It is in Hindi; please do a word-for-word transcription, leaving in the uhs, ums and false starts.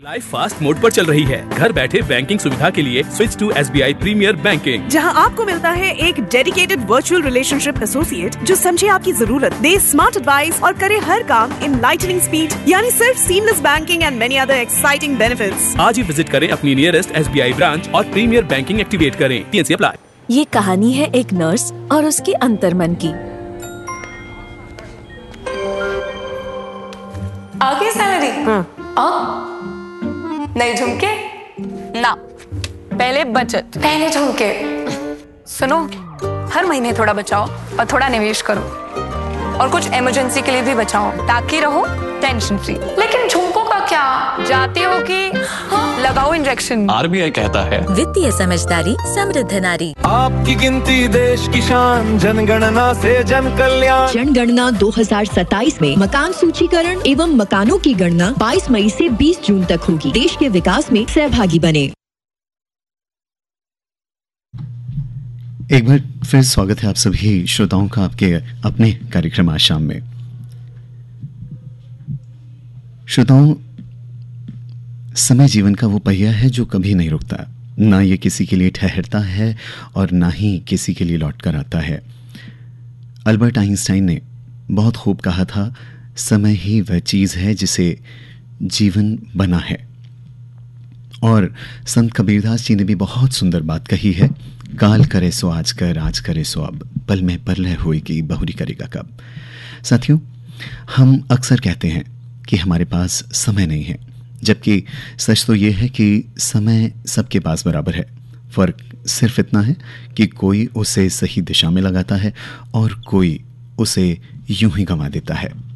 लाइफ फास्ट मोड पर चल रही है। घर बैठे बैंकिंग सुविधा के लिए switch to S B I premiere banking, जहां आपको मिलता है एक डेडिकेटेड वर्चुअल रिलेशनशिप एसोसिएट जो समझे आपकी जरूरत, दे स्मार्ट एडवाइस और करे हर काम इन लाइटनिंग स्पीड, यानी सिर्फ seamless banking and many other exciting benefits. आज ही विजिट करें अपनी nearest S B I branch और प्रीमियर बैंकिंग एक्टिवेट करें। T N C apply. ये कहानी है एक नर्स और उसके अंतर्मन की। आगे सैलरी हाँ। नहीं झुमके ना, पहले बचत, पहले झुमके। सुनो, हर महीने थोड़ा बचाओ और थोड़ा निवेश करो और कुछ इमरजेंसी के लिए भी बचाओ ताकि रहो टेंशन फ्री। लेकिन झुमकों का क्या, जाती हो कि हाँ? लगाओ इंजेक्शन। आर बी आई कहता है वित्तीय समझदारी समृद्ध नारी। आपकी गिनती देश की शान, जनगणना से जन कल्याण। जनगणना दो हज़ार सत्ताईस में मकान सूचीकरण एवं मकानों की गणना बाईस मई से बीस जून तक होगी। देश के विकास में सहभागी बने। एक बार फिर स्वागत है आप सभी श्रोताओं का आपके अपने कार्यक्रम आज शाम में। श्रोताओं, समय जीवन का वो पहिया है जो कभी नहीं रुकता, ना ये किसी के लिए ठहरता है और ना ही किसी के लिए लौट कर आता है। अल्बर्ट आइंस्टाइन ने बहुत खूब कहा था, समय ही वह चीज़ है जिसे जीवन बना है। और संत कबीरदास जी ने भी बहुत सुंदर बात कही है, काल करे सो आज कर, आज करे सो अब, पल में परलय होएगी, बहुरी करेगा कब। साथियों, हम अक्सर कहते हैं कि हमारे पास समय नहीं है, जबकि सच तो ये है कि समय सबके पास बराबर है। फ़र्क सिर्फ इतना है कि कोई उसे सही दिशा में लगाता है और कोई उसे यूं ही गंवा देता है।